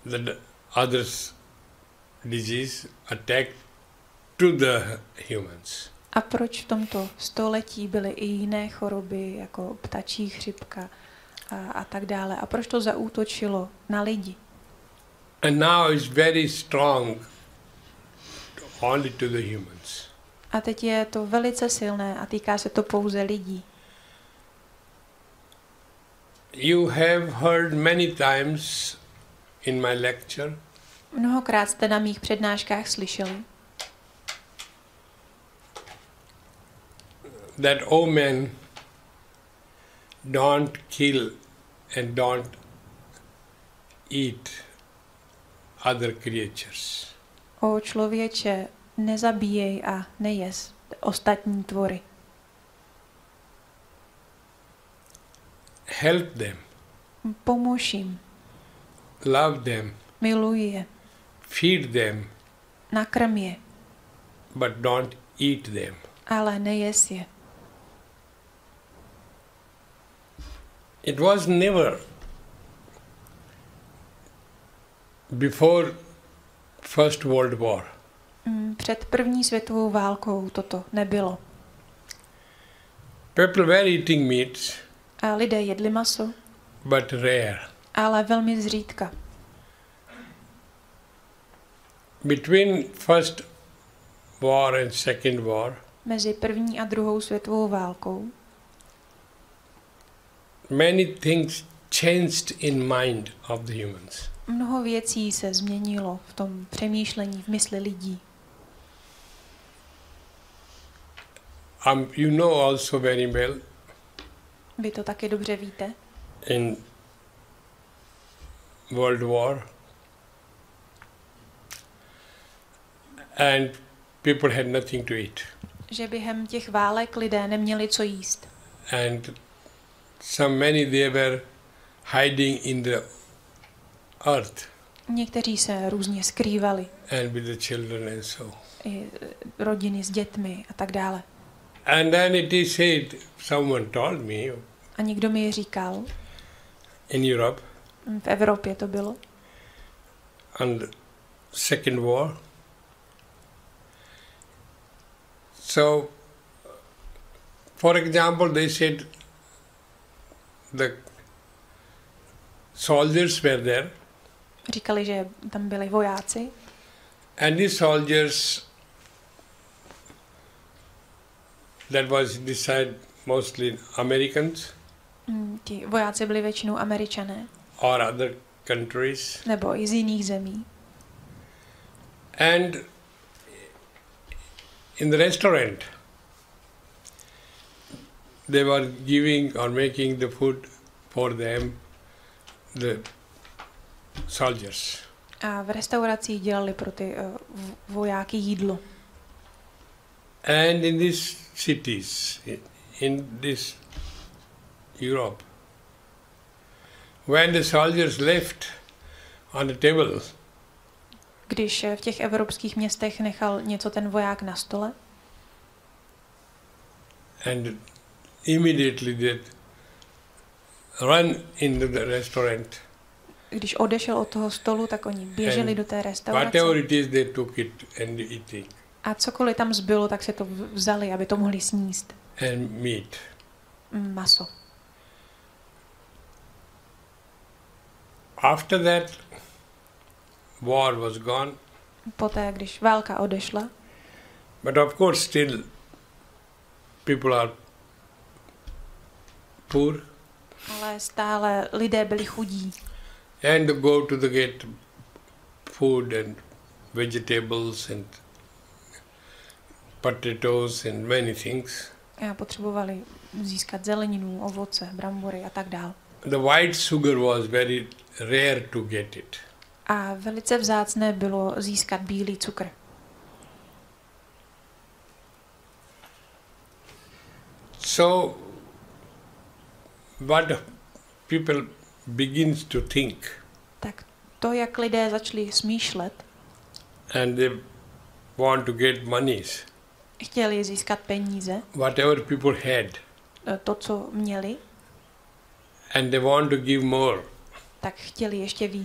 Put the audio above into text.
the others disease attacked to the humans. A proč v tomto století byly i jiné choroby, jako ptačí chřipka a tak dále? A proč to zaútočilo na lidi? And now it's very strong only to the humans. A teď je to velice silné a týká se to pouze lidí. You have heard many times in my lecture Mnohokrát jste na mých přednáškách slyšeli, that men don't kill and don't eat other creatures. o člověče, nezabíjej a nejez ostatní tvory. Help them, Pomůž jim, love them, miluj je, feed them, nakrm je, but don't eat them. ale nejez je. It was never before First World War. Před první světovou válkou toto nebylo. People were eating meat, A lidé jedli maso, but rare. ale velmi zřídka. Between First War and Second War, Mezi první a druhou světovou válkou many things changed in mind of the humans. mnoho věcí se změnilo v tom přemýšlení, v mysli lidí. You know also very well Vy to taky dobře víte. in World War, and people had nothing to eat, Že během těch válek lidé neměli co jíst. and many they were hiding in the earth Někteří se různě skrývali, and with the children and so. i rodiny s dětmi a tak dále. And then it is said, someone told me A někdo mi říkal, in Europe, v Evropě to bylo, and Second War. So, for example, they said the soldiers were there, říkali, že tam byli vojáci and these soldiers, that was decided mostly Americans Ti vojáci byli většinou Američané or other countries, nebo i z jiných zemí. and in the restaurant they were giving or making the food for them, the soldiers. A v restauracích dělali pro ty vojáky jídlo. And in these cities, in this Europe, when the soldiers left on the table, Když v těch evropských městech nechal něco ten voják na stole and immediately they run into the restaurant, když odešel od toho stolu, tak oni běželi and do té restaurace whatever it is, they took it and eating a cokoliv tam zbylo, tak se to vzali, aby to mohli sníst. and meat. Maso. After that, war was gone, Poté, když válka odešla, but of course still people are poor ale stále lidé byli chudí and go to the get food and vegetables and potatoes and many things. a potřebovali získat zeleninu, ovoce, brambory a tak dál. The white sugar was very rare to get it. A velice vzácné bylo získat bílý cukr. So what people begins to think, Tak to, jak lidé začali smýšlet, and they want to get monies, chtěli získat peníze, whatever people had, to, co měli, and they want to give more. tak chtěli ještě víc.